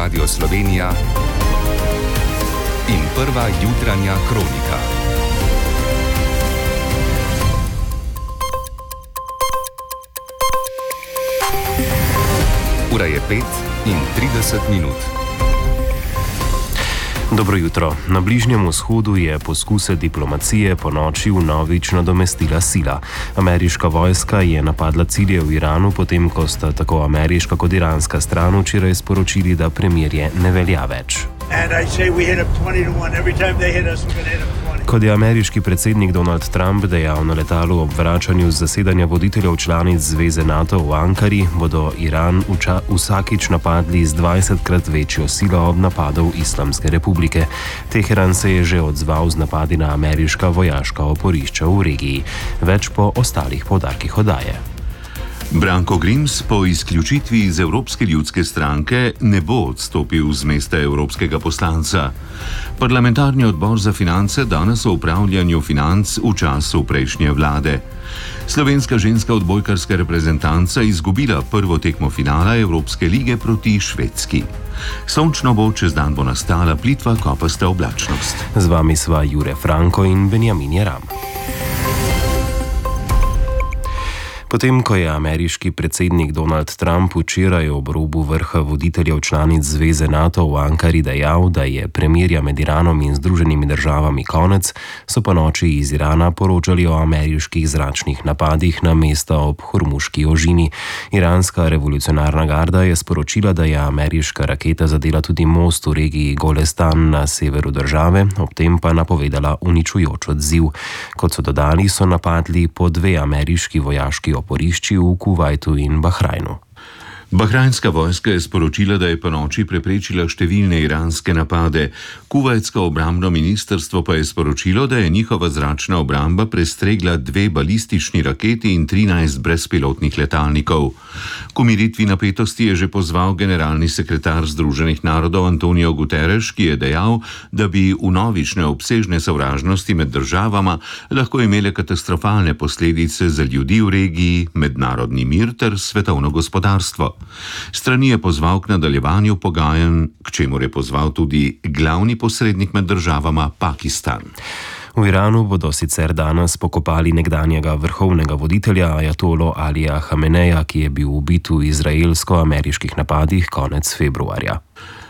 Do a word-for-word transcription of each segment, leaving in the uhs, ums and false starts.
Radio Slovenija in prva jutranja kronika. Ura je pet in trideset minut. Dobro jutro. Na Bližnjem vzhodu je poskuse diplomacije ponoči vnovič nadomestila sila. Ameriška vojska je napadla cilje v Iranu, potem ko sta tako ameriška kot iranska stran včeraj sporočili, da premirje ne velja več. Kot je ameriški predsednik Donald Trump dejal na letalu ob vračanju z zasedanja voditeljev članic Zveze NATO v Ankari, bodo Iran uča, vsakič napadli z dvajsetkrat večjo silo od napadov Islamske republike. Teheran se je že odzval z napadi na ameriška vojaška oporišča v regiji. Več po ostalih poudarkih oddaje. Branko Grims po izključitvi iz Evropske ljudske stranke ne bo odstopil z mesta evropskega poslanca. Parlamentarni odbor za finance danes o upravljanju financ v času prejšnje vlade. Slovenska ženska odbojkarska reprezentanca izgubila prvo tekmo finala Evropske lige proti Švedski. Sončno bo, čez dan bo nastala plitva kopasta oblačnost. Z vami sva Jure Franko in Benjamin Jeram. Potem, ko je ameriški predsednik Donald Trump včeraj ob robu vrha voditeljev članic Zveze NATO v Ankari dejal, da je premirja med Iranom in Združenimi državami konec, so po noči iz Irana poročali o ameriških zračnih napadih na mesta ob Hormuški ožini. Iranska revolucionarna garda je sporočila, da je ameriška raketa zadela tudi most v regiji Golestan na severu države, ob tem pa napovedala uničujoč odziv. Kot so dodali, so napadli po dve ameriški vojaški oporišči v Kuvajtu in Bahrajnu. Bahrajnska vojska je sporočila, da je po noči preprečila številne iranske napade. Kuvajtsko obrambno ministrstvo pa je sporočilo, da je njihova zračna obramba prestregla dve balistični raketi in trinajst brezpilotnih letalnikov. K umiritvi napetosti je že pozval generalni sekretar Združenih narodov Antonio Guterres, ki je dejal, da bi vnovične obsežne sovražnosti med državama lahko imele katastrofalne posledice za ljudi v regiji, mednarodni mir ter svetovno gospodarstvo. Strani je pozval k nadaljevanju pogajanj, k čemur je pozval tudi glavni posrednik med državama Pakistan. V Iranu bodo sicer danes pokopali nekdanjega vrhovnega voditelja ajatolo Alija Hameneja, ki je bil ubit v izraelsko-ameriških napadih konec februarja.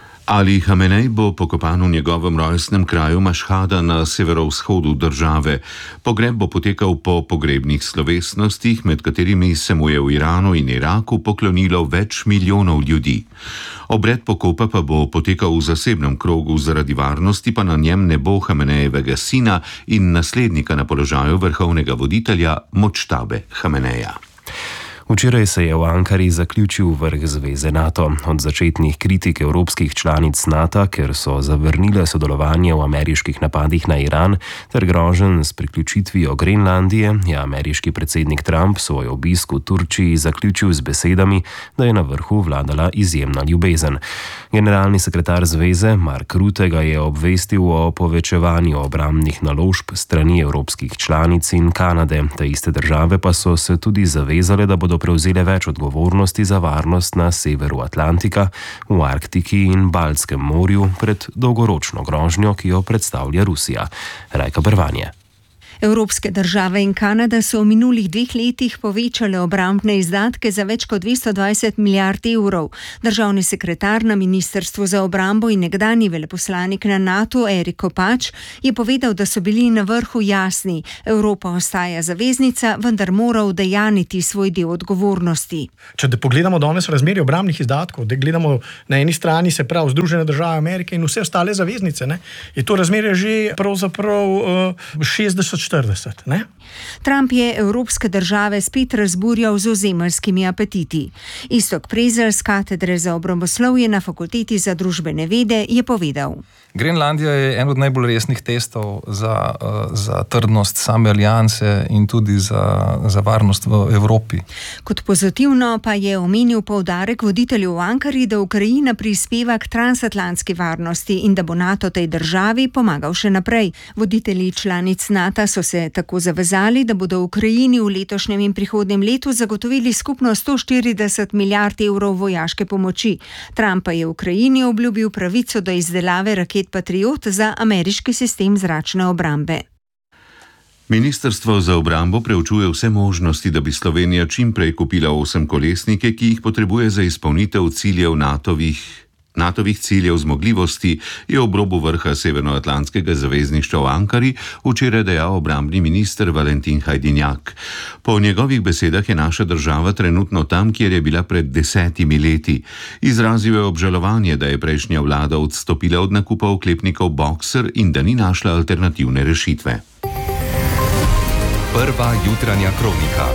Ali Hamenej bo pokopan v njegovem rojstnem kraju Mašhada na severovzhodu države. Pogreb bo potekal po pogrebnih slovesnostih, med katerimi se mu je v Iranu in Iraku poklonilo več milijonov ljudi. Obred pokopa pa bo potekal v zasebnem krogu, zaradi varnosti pa na njem ne bo Hamenejevega sina in naslednika na položaju vrhovnega voditelja Močtabe Hameneja. Včeraj se je v Ankari zaključil vrh Zveze NATO. Od začetnih kritik evropskih članic NATO, ker so zavrnile sodelovanje v ameriških napadih na Iran ter groženj s priključitvijo Grenlandije, je ameriški predsednik Trump svoj obisk v Turčiji zaključil z besedami, da je na vrhu vladala izjemna ljubezen. Generalni sekretar Zveze Mark Rutte ga je obvestil o povečevanju obrambnih naložb strani evropskih članic in Kanade. Te iste države pa so se tudi zavezale, da bodo prevzele več odgovornosti za varnost na severu Atlantika, v Arktiki in Baltskem morju pred dolgoročno grožnjo, ki jo predstavlja Rusija. Rajka Brvanje. Evropske države in Kanada so v minulih dveh letih povečale obrambne izdatke za več kot dvesto dvajset milijard evrov. Državni sekretar na Ministrstvu za obrambo in nekdanji veleposlanik na NATO Erik Kopač je povedal, da so bili na vrhu jasni. Evropa ostaja zaveznica, vendar mora udejaniti svoj del odgovornosti. Če da pogledamo danes razmerje obrambnih izdatkov, da gledamo na eni strani se prav Združene države Amerike in vse ostale zaveznice, ne, je to razmerje že pravzaprav uh, šestdeset štirideset, ne? Trump je evropske države spet razburjal z ozemeljskimi apetiti. Iztok Prezelj z katedre za obramboslovje na Fakulteti za družbene vede je povedal. Grenlandija je en od najbolj resnih testov za, za trdnost same alianse in tudi za, za varnost v Evropi. Kot pozitivno pa je omenil poudarek voditelju v Ankari, da Ukrajina prispeva k transatlantski varnosti in da bo NATO tej državi pomagal še naprej. Voditelji članic NATO so se tako zavezali, da bodo Ukrajini v letošnjem in prihodnjem letu zagotovili skupno sto štirideset milijard evrov vojaške pomoči. Trump pa je Ukrajini obljubil pravico do izdelave raket Patriot za ameriški sistem zračne obrambe. Ministrstvo za obrambo preučuje vse možnosti, da bi Slovenija čim prej kupila osemkolesnike, ki jih potrebuje za izpolnitev ciljev NATOvih NATOvih ciljev zmogljivosti, je ob robu vrha Severnoatlantskega zavezništva v Ankari včeraj dejal obrambni minister Valentin Hajdinjak. Po njegovih besedah je naša država trenutno tam, kjer je bila pred desetimi leti. Izrazil je obžalovanje, da je prejšnja vlada odstopila od nakupa oklepnikov Boxer in da ni našla alternativne rešitve. Prva jutranja kronika.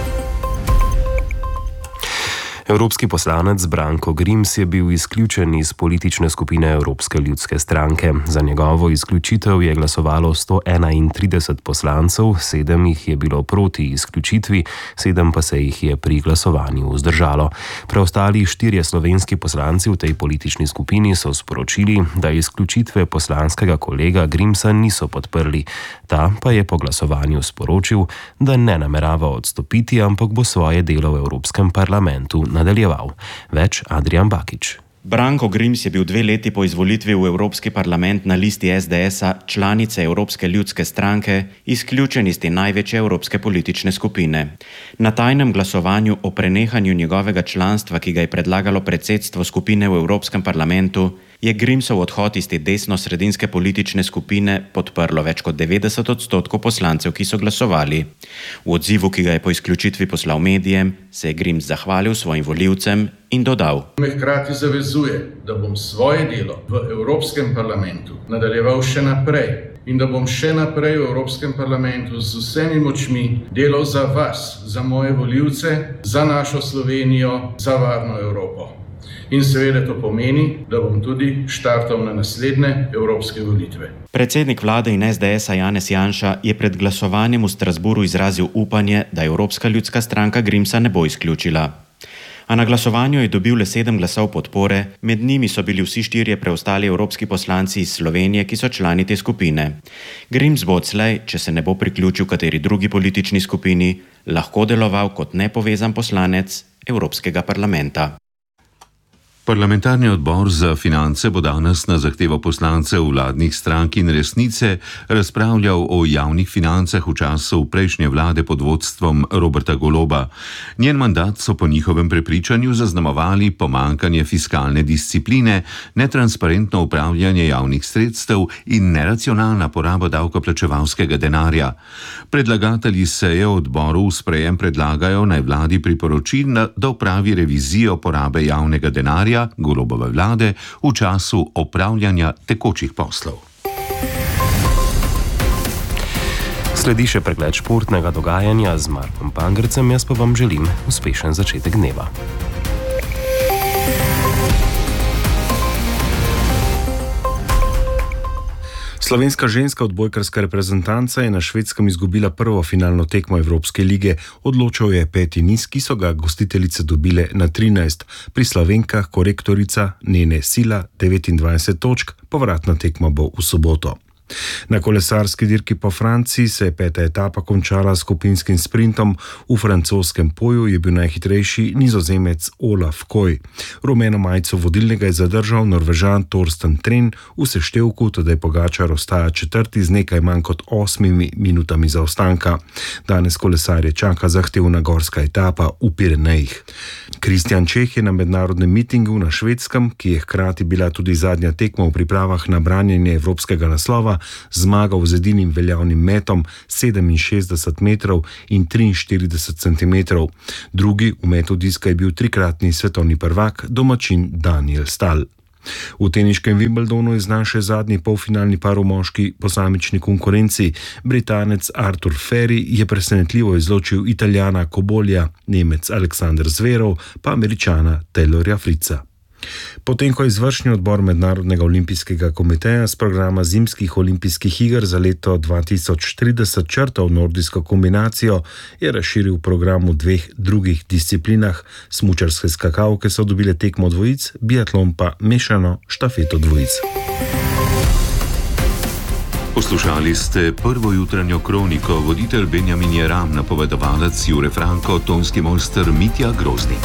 Evropski poslanec Branko Grims je bil izključen iz politične skupine Evropske ljudske stranke. Za njegovo izključitev je glasovalo sto enaintrideset poslancev, sedem jih je bilo proti izključitvi, sedem pa se jih je pri glasovanju vzdržalo. Preostali štirje slovenski poslanci v tej politični skupini so sporočili, da izključitve poslanskega kolega Grimsa niso podprli. Ta pa je po glasovanju sporočil, da ne namerava odstopiti, ampak bo svoje delo v Evropskem parlamentu nadaljeval. Več Adrian Bakič. Branko Grims je bil dve leti po izvolitvi v Evropski parlament na listi es de es-a članice Evropske ljudske stranke izključen iz te največje evropske politične skupine. Na tajnem glasovanju o prenehanju njegovega članstva, ki ga je predlagalo predsedstvo skupine v Evropskem parlamentu, je Grimsov odhod iz te desno-sredinske politične skupine podprlo več kot devetdeset odstotkov poslancev, ki so glasovali. V odzivu, ki ga je po izključitvi poslal medijem, se je Grims zahvalil svojim volivcem in dodal: Me hkrati zavezuje, da bom svoje delo v Evropskem parlamentu nadaljeval še naprej in da bom še naprej v Evropskem parlamentu z vsemi močmi delal za vas, za moje volivce, za našo Slovenijo, za varno Evropo. In seveda to pomeni, da bom tudi štartal na naslednje evropske volitve. Predsednik vlade in es de es-a Janez Janša je pred glasovanjem v Strasburu izrazil upanje, da Evropska ljudska stranka Grimsa ne bo izključila. A na glasovanju je dobil le sedem glasov podpore, med njimi so bili vsi štirje preostali evropski poslanci iz Slovenije, ki so člani te skupine. Grims bo odslej, če se ne bo priključil kateri drugi politični skupini, lahko deloval kot nepovezan poslanec Evropskega parlamenta. Parlamentarni odbor za finance bo danes na zahtevo poslancev vladnih strank in Resnice razpravljal o javnih financah v času prejšnje vlade pod vodstvom Roberta Goloba. Njen mandat so po njihovem prepričanju zaznamovali pomanjkanje fiskalne discipline, netransparentno upravljanje javnih sredstev in neracionalna poraba davkoplačevalskega denarja. Predlagatelji seje odboru v sprejem predlagajo, naj vladi priporoči, da opravi revizijo porabe javnega denarja Golobove vlade v času opravljanja tekočih poslov. Sledi še pregled športnega dogajanja z Markom Pangrcem, jaz pa vam želim uspešen začetek dneva. Slovenska ženska odbojkarska reprezentanca je na Švedskem izgubila prvo finalno tekmo Evropske lige. Odločal je peti niz, ki so ga gostiteljice dobile na trinajst. Pri Slovenkah korektorica Nene Sila devetindvajset točk, povratna tekma bo v soboto. Na kolesarski dirki po Franciji se je peta etapa končala s skupinskim sprintom. V francoskem Poju je bil najhitrejši Nizozemec Olaf Koy. Rumeno majico vodilnega je zadržal Norvežan Torsten Tren v seštevku, tedaj Pogačar ostaja četrti z nekaj manj kot osmimi minutami zaostanka. Danes kolesarje čaka zahtevna gorska etapa v Pirenejih. Kristjan Čeh je na mednarodnem mitingu na Švedskem, ki je hkrati bila tudi zadnja tekma v pripravah na branjenje evropskega naslova, zmagal z edinim veljavnim metom sedeminšestdeset metrov in triinštirideset centimetrov. Drugi v metu diska je bil trikratni svetovni prvak, domačin Daniel Stahl. V teniškem Wimbledonu je znan še zadnji polfinalni par v moški posamični konkurenci. Britanec Arthur Ferry je presenetljivo izločil Italijana Cobolja, Nemec Aleksander Zverov pa Američana Taylorja Fritza. Potem, ko je izvršni odbor Mednarodnega olimpijskega komiteja z programa zimskih olimpijskih iger za leto dva tisoč trideset črtal nordijsko kombinacijo, je razširil program v dveh drugih disciplinah. Smučarske skakalke so dobile tekmo dvojic, biatlon pa mešano štafeto dvojic. Poslušali ste prvo jutranjo kroniko, voditelj Benjamin Jeram, napovedovalec Jure Franko, tonski mojster Mitja Groznik.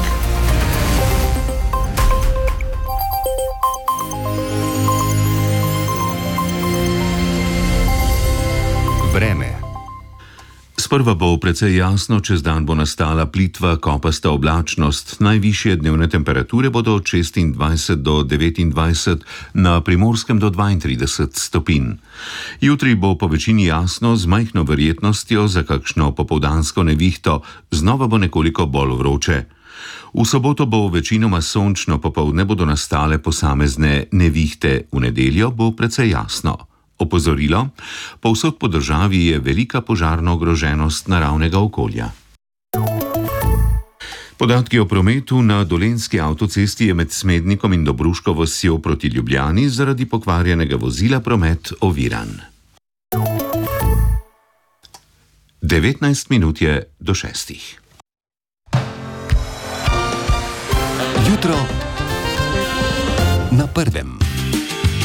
Vreme. Sprva bo precej jasno, čez dan bo nastala plitva, kopasta oblačnost. Najvišje dnevne temperature bodo od šestindvajset do devetindvajset, na Primorskem do dvaintrideset stopinj. Jutri bo po večini jasno, z majhno verjetnostjo za kakšno popoldansko nevihto, znova bo nekoliko bolj vroče. V soboto bo večinoma sončno, popoldne bodo nastale posamezne nevihte, v nedeljo bo precej jasno. Opozorilo: povsod po državi je velika požarna ogroženost naravnega okolja. Podatki o prometu: na Dolenjski avtocesti je med Smednikom in Dobruško vasjo proti Ljubljani zaradi pokvarjenega vozila promet oviran. devetnajst minut je do šestih. Jutro na prvem.